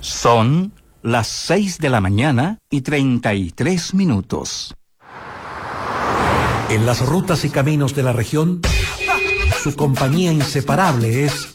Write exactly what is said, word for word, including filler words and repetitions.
Son las seis de la mañana y treinta y tres minutos. En las rutas y caminos de la región, su compañía inseparable es